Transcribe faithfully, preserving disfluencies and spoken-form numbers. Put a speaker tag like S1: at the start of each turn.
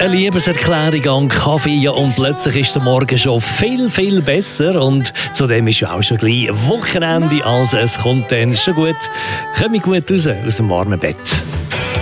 S1: eine Liebeserklärung an Kaffee und plötzlich ist der Morgen schon viel, viel besser und zudem ist ja auch schon gleich Wochenende, also es kommt dann schon gut, komme ich gut raus aus dem warmen Bett.